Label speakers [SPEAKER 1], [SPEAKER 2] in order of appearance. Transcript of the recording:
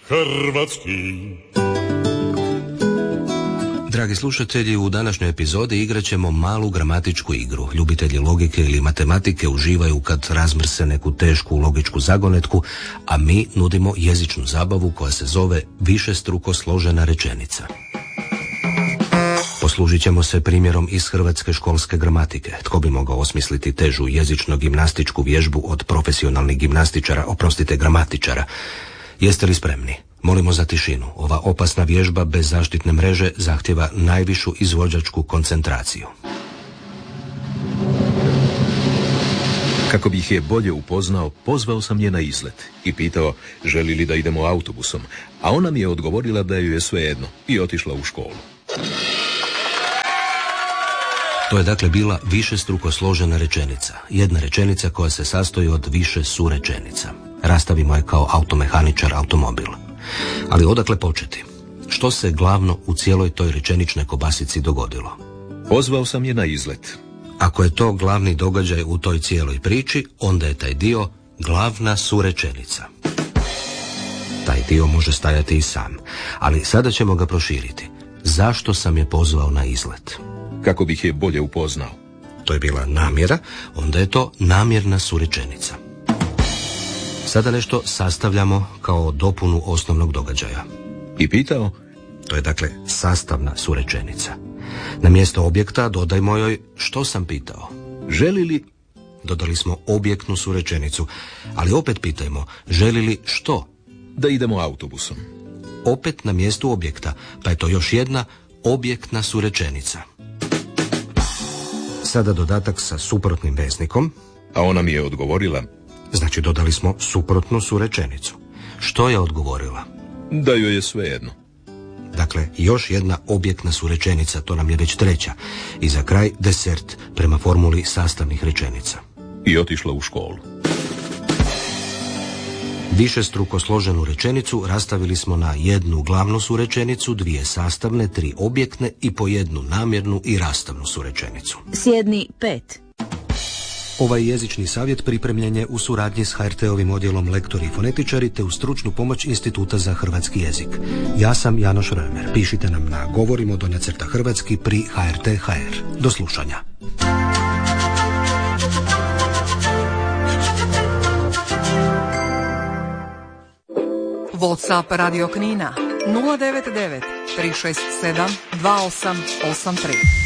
[SPEAKER 1] hrvatski.
[SPEAKER 2] Dragi slušatelji, u današnjoj epizodi igrat ćemo malu gramatičku igru. Ljubitelji logike ili matematike uživaju kad razmrse neku tešku logičku zagonetku, a mi nudimo jezičnu zabavu koja se zove višestruko složena rečenica. Poslužit ćemo se primjerom iz hrvatske školske gramatike. Tko bi mogao osmisliti težu jezično-gimnastičku vježbu od profesionalnih gramatičara? Jeste li spremni? Molimo za tišinu. Ova opasna vježba bez zaštitne mreže zahtjeva najvišu izvođačku koncentraciju.
[SPEAKER 3] Kako bih je bolje upoznao, pozvao sam je na izlet i pitao želi li da idemo autobusom, a ona mi je odgovorila da ju je svejedno i otišla u školu.
[SPEAKER 2] To je dakle bila višestruko složena rečenica. Jedna rečenica koja se sastoji od više surečenica. Rastavimo je kao automehaničar automobil. Ali odakle početi? Što se glavno u cijeloj toj rečeničnoj kobasici dogodilo?
[SPEAKER 3] Pozvao sam je na izlet.
[SPEAKER 2] Ako je to glavni događaj u toj cijeloj priči, onda je taj dio glavna surečenica. Taj dio može stajati i sam, ali sada ćemo ga proširiti. Zašto sam je pozvao na izlet?
[SPEAKER 3] Kako bih je bolje upoznao.
[SPEAKER 2] To je bila namjera, onda je to namjerna surečenica. Sada nešto sastavljamo kao dopunu osnovnog događaja.
[SPEAKER 3] I pitao?
[SPEAKER 2] To je dakle sastavna surečenica. Na mjesto objekta dodajmo joj što sam pitao.
[SPEAKER 3] Želi li?
[SPEAKER 2] Dodali smo objektnu surečenicu, ali opet pitajmo želi li što?
[SPEAKER 3] Da idemo autobusom.
[SPEAKER 2] Opet na mjestu objekta, pa je to još jedna objektna surečenica. Sada dodatak sa suprotnim veznikom.
[SPEAKER 3] A ona mi je odgovorila.
[SPEAKER 2] Znači dodali smo suprotnu surečenicu. Što je odgovorila?
[SPEAKER 3] Da joj je svejedno.
[SPEAKER 2] Dakle, još jedna objektna surečenica, to nam je već treća. I za kraj desert prema formuli sastavnih rečenica.
[SPEAKER 3] I otišla u školu.
[SPEAKER 2] Višestruko složenu rečenicu rastavili smo na jednu glavnu surečenicu, dvije sastavne, tri objektne i po jednu namjernu i rastavnu surečenicu.
[SPEAKER 4] Sjedni 5.
[SPEAKER 2] Ovaj jezični savjet pripremljen je u suradnji s HRT-ovim odjelom lektori i fonetičari te uz stručnu pomoć Instituta za hrvatski jezik. Ja sam Janoš Römer. Pišite nam na govorimo_hrvatski pri HRT.hr. Do slušanja.
[SPEAKER 5] WhatsApp Radio Knina 099 367 2883.